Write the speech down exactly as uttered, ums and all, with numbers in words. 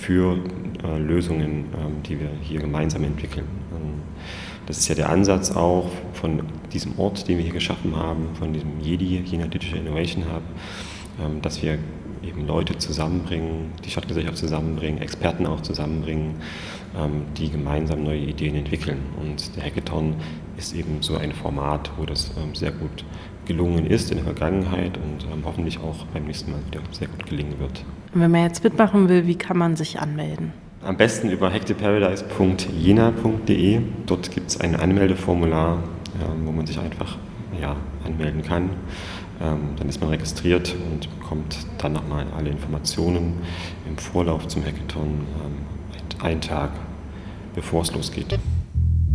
für äh, Lösungen, ähm, die wir hier gemeinsam entwickeln. Ähm, das ist ja der Ansatz auch von diesem Ort, den wir hier geschaffen haben, von diesem JEDI, Jena Digital Innovation Hub, ähm, dass wir eben Leute zusammenbringen, die Stadtgesellschaft zusammenbringen, Experten auch zusammenbringen, ähm, die gemeinsam neue Ideen entwickeln. Und der Hackathon ist eben so ein Format, wo das ähm, sehr gut gelungen ist in der Vergangenheit und ähm, hoffentlich auch beim nächsten Mal wieder sehr gut gelingen wird. Und wenn man jetzt mitmachen will, wie kann man sich anmelden? Am besten über hacktheparadise punkt jena punkt de. Dort gibt es ein Anmeldeformular, ähm, wo man sich einfach ja, anmelden kann. Ähm, dann ist man registriert und bekommt dann nochmal alle Informationen im Vorlauf zum Hackathon, ähm, einen Tag bevor es losgeht.